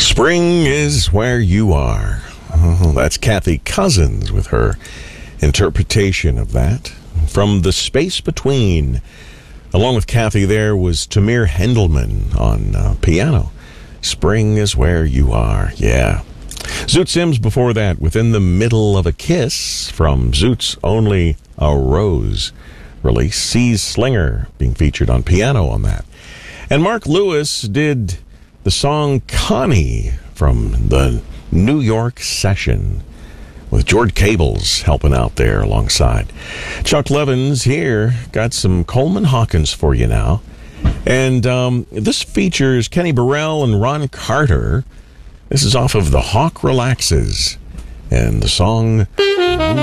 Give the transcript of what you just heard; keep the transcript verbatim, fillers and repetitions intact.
Spring is where you are. Oh, that's Kathy Cousins with her interpretation of that. From The Space Between. Along with Kathy there was Tamir Hendelman on uh, piano. Spring is where you are. Yeah. Zoot Sims before that, Within the Middle of a Kiss, from Zoot's Only a Rose release. C's Slinger being featured on piano on that. And Mark Lewis did the song Connie from the New York Session, with George Cables helping out there alongside. Chuck Levins here, got some Coleman Hawkins for you now. And um, this features Kenny Burrell and Ron Carter. This is off of The Hawk Relaxes, and the song